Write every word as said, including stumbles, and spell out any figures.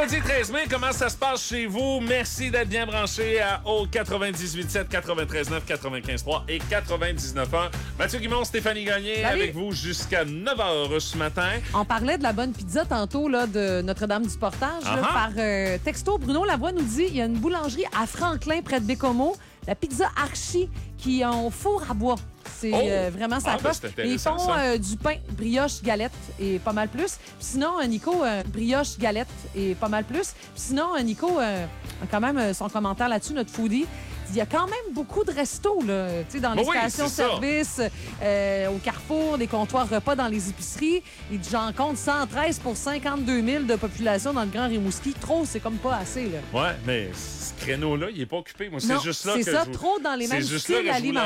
Mercredi treize mai, comment ça se passe chez vous? Merci d'être bien branché à au quatre-vingt-dix-huit sept, quatre-vingt-treize neuf, quatre-vingt-quinze trois et quatre-vingt-dix-neuf un. Mathieu Guimond, Stéphanie Gagné Salut. avec vous jusqu'à neuf heures ce matin. On parlait de la bonne pizza tantôt là, de Notre-Dame du Portage. Là, Uh-huh. par euh, texto, Bruno Lavoie nous dit il y a une boulangerie à Franklin, près de Bécomo, la pizza Archie, qui a un four à bois. C'est Oh! euh, vraiment ça Ah, ben, coche. c'est Et ils intéressant, font ça. euh, du pain, brioche, galette et pas mal plus. Puis sinon, euh, Nico, euh, brioche, galette et pas mal plus. Puis sinon, euh, Nico euh, a quand même euh, son commentaire là-dessus, notre foodie. Il y a quand même beaucoup de restos là, tu sais, dans les Ben oui, stations-service, euh, au Carrefour, des comptoirs repas dans les épiceries. Et j'en compte cent treize pour cinquante-deux mille de population dans le Grand Rimouski. Trop, c'est comme pas assez. Là. Ouais, mais ce créneau-là, il est pas occupé. Moi, c'est Non, juste là c'est que ça, je vous- trop dans les c'est mêmes juste là que styles je voulais